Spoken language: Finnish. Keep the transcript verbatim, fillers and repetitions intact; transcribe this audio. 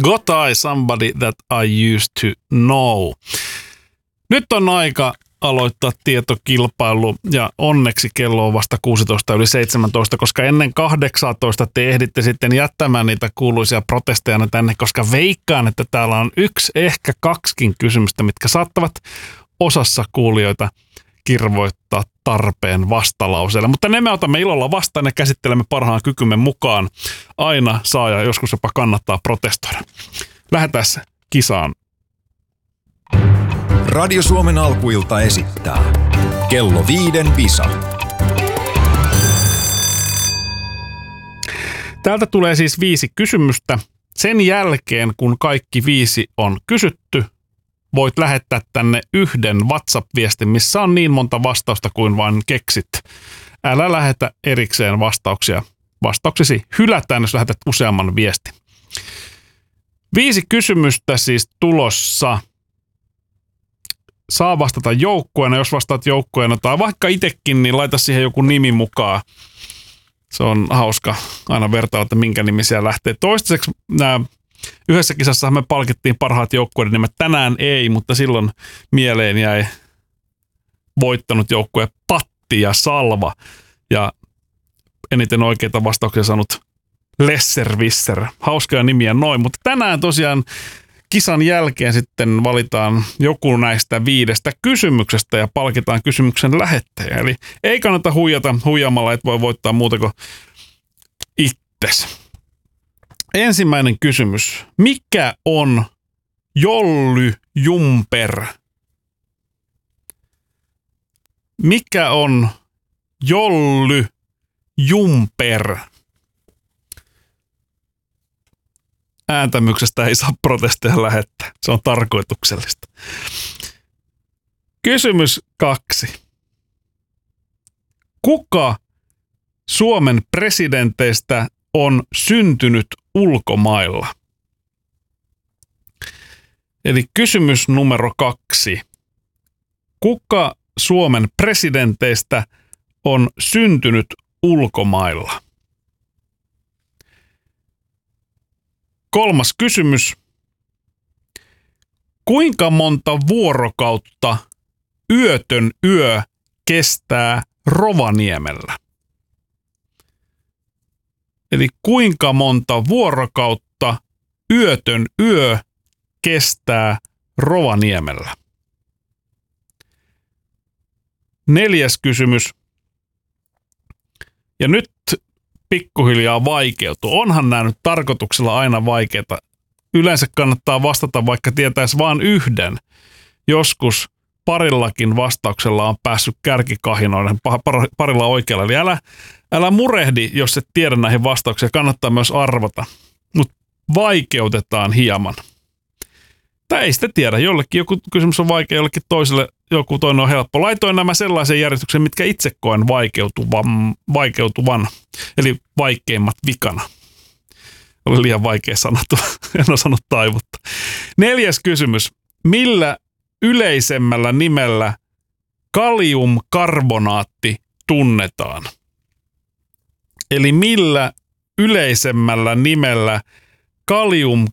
Got I, Somebody That I Used to Know. Nyt on aika aloittaa tietokilpailu ja onneksi kello on vasta kuusitoista yli seitsemäntoista, koska ennen kahdeksantoista te ehditte sitten jättämään niitä kuuluisia protesteja tänne, koska veikkaan, että täällä on yksi, ehkä kaksikin kysymystä, mitkä saattavat osassa kuulijoita kirvoittaa tarpeen vastalauseelle. Mutta ne me otamme ilolla vastaan ja käsittelemme parhaan kykymme mukaan. Aina saa ja joskus jopa kannattaa protestoida. Lähdetään kisaan. Radio Suomen alkuilta esittää Kello viiden visa. Täältä tulee siis viisi kysymystä. Sen jälkeen, kun kaikki viisi on kysytty, voit lähettää tänne yhden WhatsApp-viestin, missä on niin monta vastausta kuin vain keksit. Älä lähetä erikseen vastauksia. Vastauksesi hylätään, jos lähetät useamman viestin. Viisi kysymystä siis tulossa. Saa vastata joukkueena, jos vastaat joukkueena tai vaikka itsekin, niin laita siihen joku nimi mukaan. Se on hauska aina vertailla, että minkä nimi siellä lähtee. Toistaiseksi nämä yhdessä kisassa me palkittiin parhaat joukkueiden nimet. Tänään ei, mutta silloin mieleen jäi voittanut joukkue Patti ja Salva. Ja eniten oikeita vastauksia saanut Lesser Visser. Hauskaa nimiä noin, mutta tänään tosiaan kisan jälkeen sitten valitaan joku näistä viidestä kysymyksestä ja palkitaan kysymyksen lähettäjä. Eli ei kannata huijata huijaamalla, et voi voittaa muuta kuin itses. Ensimmäinen kysymys. Mikä on Jolly Jumper? Mikä on Jolly Jumper? Ääntämyksestä ei saa protesteja lähettää. Se on tarkoituksellista. Kysymys kaksi. Kuka Suomen presidenteistä on syntynyt ulkomailla? Eli kysymys numero kaksi. Kuka Suomen presidenteistä on syntynyt ulkomailla? Kolmas kysymys. Kuinka monta vuorokautta yötön yö kestää Rovaniemellä? Eli kuinka monta vuorokautta yötön yö kestää Rovaniemellä? Neljäs kysymys. Ja nyt pikkuhiljaa vaikeutuu. Onhan nämä nyt tarkoituksella aina vaikeita. Yleensä kannattaa vastata, vaikka tietäisi vain yhden. Joskus parillakin vastauksella on päässyt kärkikahinoiden parilla oikealla. Eli älä, älä murehdi, jos et tiedä näihin vastauksia. Kannattaa myös arvata. Mutta vaikeutetaan hieman. Tai ei sitä tiedä. Jollekin joku kysymys on vaikea, jollekin toiselle joku toinen on helppo. Laitoin nämä sellaisen järjestyksen, mitkä itse koen vaikeutuvan. vaikeutuvan. Eli vaikeimmat vikana. Oli liian vaikea sanottu. En osannut taivuttaa. Neljäs kysymys. Millä yleisemmällä nimellä kaliumkarbonaatti tunnetaan? Eli millä yleisemmällä nimellä